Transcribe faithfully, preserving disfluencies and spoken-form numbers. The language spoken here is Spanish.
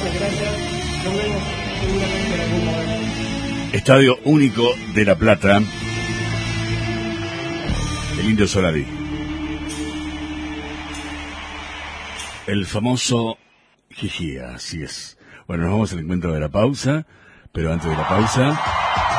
Muchas gracias. Nos vemos seguramente en algún momento. Estadio Único de La Plata. El Indio Solari. El famoso Gigía, así es. Bueno, nos vamos al encuentro de la pausa, pero antes de la pausa...